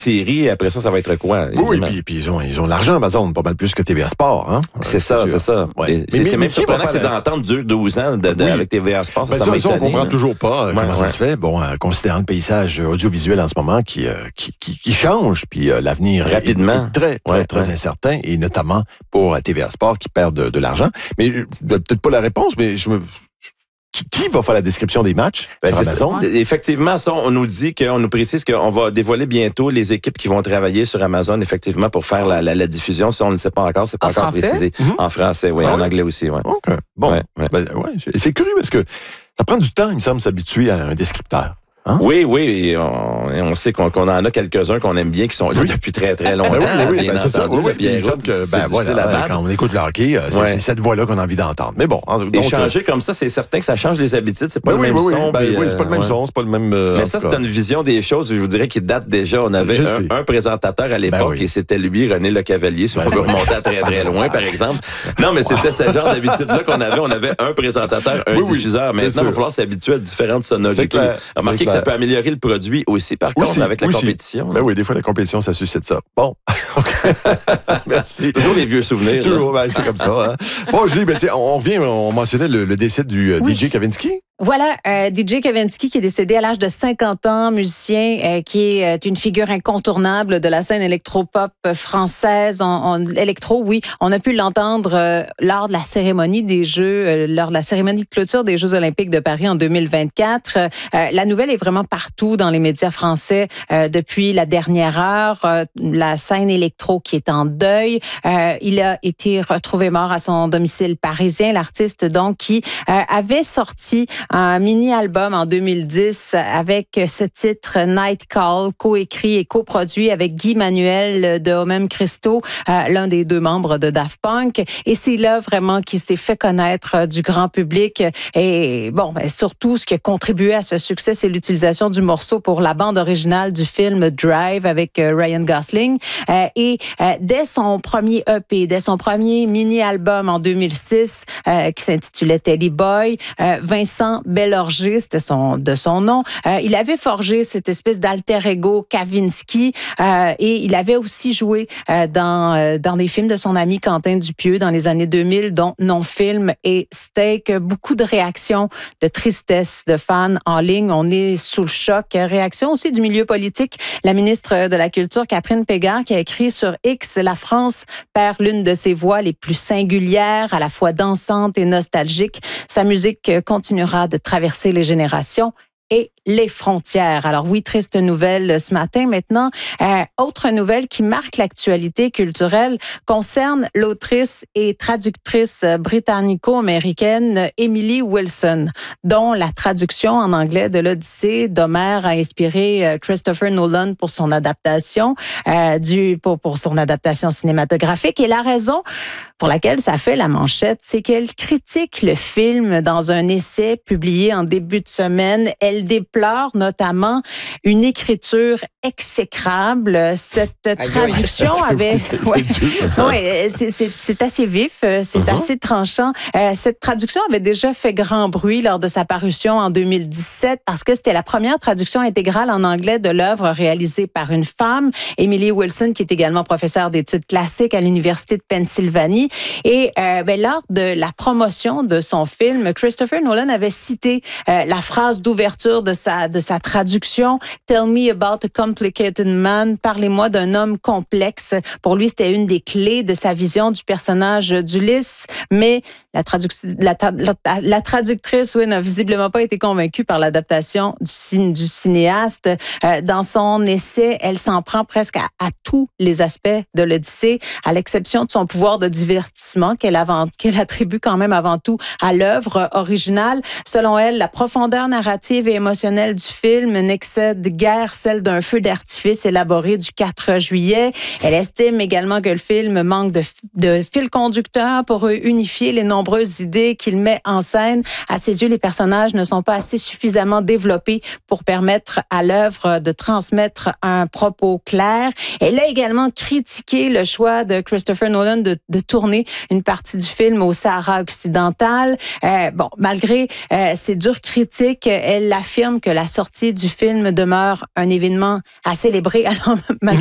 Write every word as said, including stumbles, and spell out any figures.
série, après ça, ça va être quoi? Oui, oui, puis, puis ils ont, ils ont l'argent, Amazon, pas mal plus que T V A Sport. Hein? C'est ça, c'est ça. Ouais. C'est, c'est même surprenant que ces ententes durent douze ans de, de, oui. avec T V A Sport. Ça, ben, ça, ça, ça on comprend là. toujours pas euh, ouais, comment ouais. ça se fait. Bon, euh, considérant le paysage audiovisuel en ce moment qui, euh, qui, qui, qui change, puis euh, l'avenir rapidement est, est très, très, ouais, très ouais. incertain, et notamment pour T V A Sport qui perd de, de l'argent. Mais euh, peut-être pas la réponse, mais je me... Qui, qui va faire la description des matchs ben, sur Amazon? Ça. Effectivement, ça, on nous dit qu'on nous précise qu'on va dévoiler bientôt les équipes qui vont travailler sur Amazon, effectivement, pour faire la, la, la diffusion. Ça, on ne le sait pas encore, c'est pas en encore français? précisé. Mm-hmm. En français, oui, ah, en ouais? anglais aussi, oui. OK. Bon. Ouais, ouais. Ben, ouais. C'est curieux parce que ça prend du temps, il me semble, s'habituer à un descripteur. Hein? Oui, oui, on, on sait qu'on, qu'on en a quelques-uns qu'on aime bien, qui sont là oui. depuis très, très longtemps. Ben oui, oui, bien ben c'est ça. Oui, oui. Bien il me semble que, ben voilà, quand on écoute le hockey, c'est, ouais. c'est cette voix-là qu'on a envie d'entendre. Mais bon. Donc, échanger euh... comme ça, c'est certain que ça change les habitudes. C'est pas ben le oui, même oui, son. Ben, puis, oui, c'est pas le même ouais. son, c'est pas le même... Euh, Mais ça, c'est une vision des choses, je vous dirais, qui date déjà. On avait un, un présentateur à l'époque, ben oui. et c'était lui, René Le Cavalier, si on veut remonter à très, très loin, par exemple. Non, mais c'était ce genre d'habitude-là qu'on avait. On avait un présentateur, un diffuseur. Maintenant, il va falloir s'habituer à différentes sonorités. Remarquez que ça peut améliorer le produit aussi, par contre, aussi, avec la aussi. compétition. Ben oui, des fois, la compétition, ça suscite ça. Bon. Merci. Toujours les vieux souvenirs. Toujours, ben, c'est comme ça. Hein. Bon, Julie, ben, on revient, on mentionnait le, le décès du euh, oui. D J Kavinsky. Voilà, euh, D J Kavinsky qui est décédé à l'âge de cinquante ans, musicien euh, qui est euh, une figure incontournable de la scène électropop française. On, on, électro, oui, on a pu l'entendre euh, lors de la cérémonie des Jeux, euh, lors de la cérémonie de clôture des Jeux olympiques de Paris en deux mille vingt-quatre. Euh, la nouvelle est vraiment partout dans les médias français euh, depuis la dernière heure. Euh, la scène électro qui est en deuil. Euh, il a été retrouvé mort à son domicile parisien. L'artiste, donc, qui euh, avait sorti un mini-album en deux mille dix avec ce titre Night Call, coécrit et coproduit avec Guy Manuel de Homem Christo, euh, l'un des deux membres de Daft Punk. Et c'est là vraiment qui s'est fait connaître euh, du grand public. Et bon, ben, surtout, ce qui a contribué à ce succès, c'est l'utilisation du morceau pour la bande originale du film Drive avec euh, Ryan Gosling. Euh, et euh, dès son premier E P, dès son premier mini-album en deux mille six, euh, qui s'intitulait Teddy Boy, euh, Vincent Bellorgé, c'était son, de son nom. Euh, il avait forgé cette espèce d'alter ego Kavinsky euh, et il avait aussi joué euh, dans, euh, dans des films de son ami Quentin Dupieux dans les années deux mille, dont Non-Film et Steak. Beaucoup de réactions, de tristesse de fans en ligne. On est sous le choc. Réaction aussi du milieu politique. La ministre de la Culture, Catherine Pégard, qui a écrit sur X « La France perd l'une de ses voix les plus singulières, à la fois dansante et nostalgique. Sa musique continuera de traverser les générations et les frontières. Alors oui, triste nouvelle ce matin. Maintenant, euh, autre nouvelle qui marque l'actualité culturelle concerne l'autrice et traductrice britannico-américaine Emily Wilson, dont la traduction en anglais de l'Odyssée d'Homère a inspiré Christopher Nolan pour son adaptation euh, du pour, pour son adaptation cinématographique. Et la raison pour laquelle ça fait la manchette, c'est qu'elle critique le film dans un essai publié en début de semaine. Elle déplore notamment une écriture exécrable. Cette traduction avait... Ouais, ouais, c'est, c'est, c'est assez vif, c'est uh-huh. assez tranchant. Euh, cette traduction avait déjà fait grand bruit lors de sa parution en deux mille dix-sept parce que c'était la première traduction intégrale en anglais de l'œuvre réalisée par une femme, Emily Wilson, qui est également professeure d'études classiques à l'Université de Pennsylvanie. Et euh, ben, lors de la promotion de son film, Christopher Nolan avait cité euh, la phrase d'ouverture de sa, de sa traduction « Tell me about a complicated man », « Parlez-moi d'un homme complexe ». Pour lui, c'était une des clés de sa vision du personnage d'Ulysse, mais la, traduc- la, la, la traductrice oui, n'a visiblement pas été convaincue par l'adaptation du, cin- du cinéaste. Euh, dans son essai, elle s'en prend presque à, à tous les aspects de l'Odyssée, à l'exception de son pouvoir de divertissement qu'elle, avant, qu'elle attribue quand même avant tout à l'œuvre originale. Selon elle, la profondeur narrative et émotionnelle du film n'excède guère celle d'un feu d'artifice élaboré du quatre juillet. Elle estime également que le film manque de, de fil conducteur pour unifier les nombreux nombreuses idées qu'il met en scène. À ses yeux, les personnages ne sont pas assez suffisamment développés pour permettre à l'œuvre de transmettre un propos clair. Elle a également critiqué le choix de Christopher Nolan de, de tourner une partie du film au Sahara occidental. Euh, bon, malgré euh, ces dures critiques, elle affirme que la sortie du film demeure un événement à célébrer. Alors,